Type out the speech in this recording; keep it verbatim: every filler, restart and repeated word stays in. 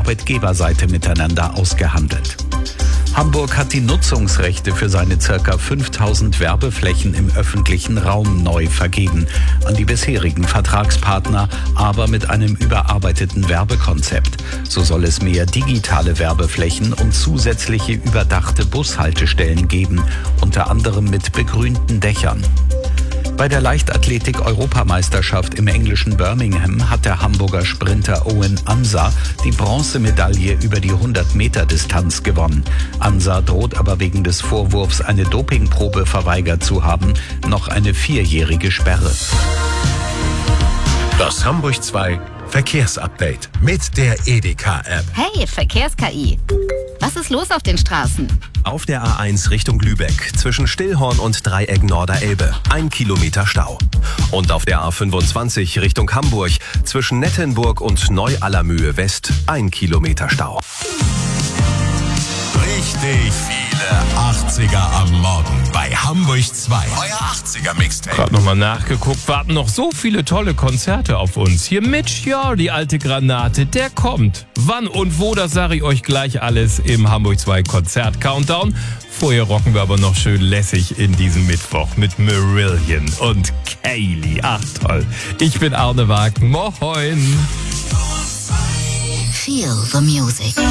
Arbeitgeberseite miteinander ausgehandelt. Hamburg hat die Nutzungsrechte für seine ca. fünftausend Werbeflächen im öffentlichen Raum neu vergeben an die bisherigen Vertragspartner, aber mit einem überarbeiteten Werbekonzept. So soll es mehr digitale Werbeflächen und zusätzliche überdachte Bushaltestellen geben, unter anderem mit begrünten Dächern. Bei der Leichtathletik-Europameisterschaft im englischen Birmingham hat der Hamburger Sprinter Owen Ansa die Bronzemedaille über die hundert Meter Distanz gewonnen. Ansa droht aber wegen des Vorwurfs, eine Dopingprobe verweigert zu haben, noch eine vierjährige Sperre. Das Hamburg zwei Verkehrsupdate mit der Edeka-App. Hey, Verkehrs-K I. Was ist los auf den Straßen? Auf der A eins Richtung Lübeck zwischen Stillhorn und Dreieck Norderelbe. Ein Kilometer Stau. Und auf der A fünfundzwanzig Richtung Hamburg zwischen Nettenburg und Neu-Allermühe West. Ein Kilometer Stau. Richtig viele achtziger am Morgen bei Hamburg zwei. Euer achtziger-Mixtape. Gerade nochmal nachgeguckt, warten noch so viele tolle Konzerte auf uns. Hier Mitch Yor, die alte Granate, der kommt. Wann und wo, das sage ich euch gleich alles im Hamburg zwei Konzert-Countdown. Vorher rocken wir aber noch schön lässig in diesem Mittwoch mit Marillion und Kaylee. Ach toll. Ich bin Arne Wagen. Moin. Feel the music.